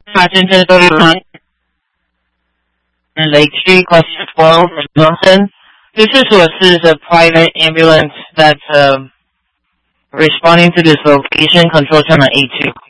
Passenger Lake Street, question 12 in Wilson. This is to assist a private ambulance that's responding to this location, control channel 82.